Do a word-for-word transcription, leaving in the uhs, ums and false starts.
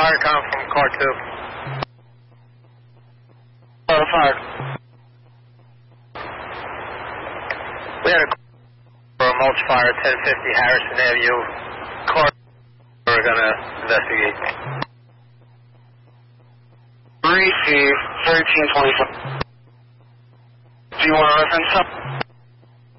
fire com from car two. Oh, fire. We had a for a mulch fire, ten fifty Harrison Avenue. Car we're gonna investigate. Receive thirteen twenty-five. Do you want a reference?